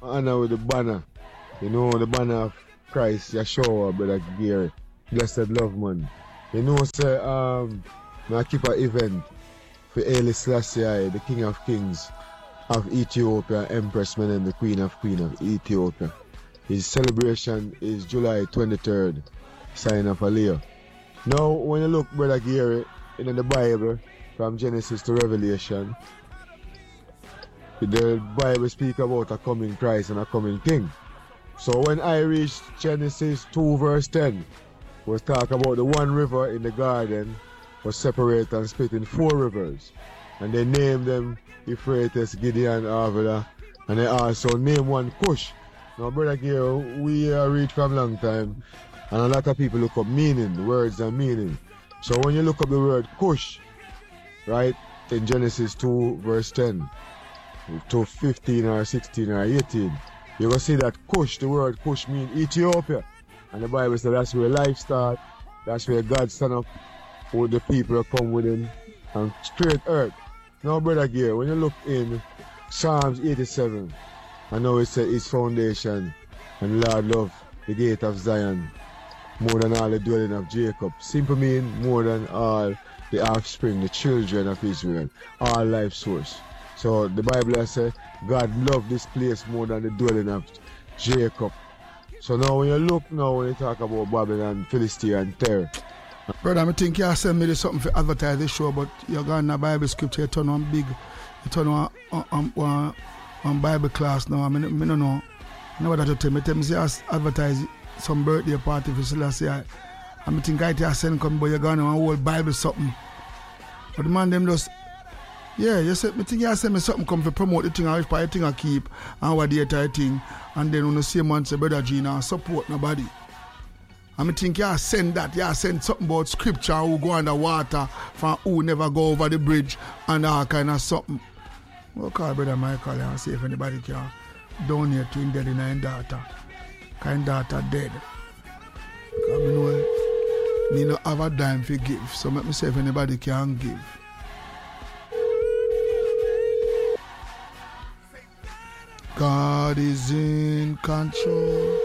honor with the banner. You know, the banner of Christ, Yeshua, Brother Gary. Blessed love, man. You know, say, I keep an event for Haile Selassie, the King of Kings of Ethiopia, Empress Menen, the Queen of Ethiopia. His celebration is July 23rd, sign of Aliyah. Now, when you look, Brother Gary, in the Bible, from Genesis to Revelation, the Bible speaks about a coming Christ and a coming King. So when I reached Genesis 2 verse 10, was talk about the one river in the garden was separated and split in 4 rivers. And they named them Euphrates, Gideon, Avila, and they also named one Cush. Now, Brother Gary, we read from a long time, and a lot of people look up meaning, words and meaning. So when you look up the word Cush, right, in Genesis 2 verse 10, to 15 or 16 or 18, you're going to see that Cush, the word Cush means Ethiopia. And the Bible says that's where life starts, that's where God stand up with the people that come with him and create earth. Now, Brother Gary, when you look in Psalms 87, I know it says his foundation and Lord love the gate of Zion more than all the dwelling of Jacob. Simply mean more than all the offspring, the children of Israel, all life source. So the Bible says God loved this place more than the dwelling of Jacob. So now when you look when you talk about Babylon, Philistine and Tyre. Brother, I think you send me something for advertise this show, but you're going to Bible scripture, you turn on big, you turn on Bible class now. I don't know. I know what to tell me. Tell me, say, advertise some birthday party for Selassie. I think I send come, but you're going to whole Bible something. But the man, them just, yeah, you said, I think you send me something come to promote the thing, I think I keep, and what the entire thing. And then on the same month, say, Brother Gina, support nobody. I think you send that, you send something about scripture who go underwater from who never go over the bridge and all kind of something. We'll call Brother Michael and see if anybody can donate to him dead in his daughter. Kind daughter dead. Because I know me not have a dime to give, so let me see if anybody can give. God is in control.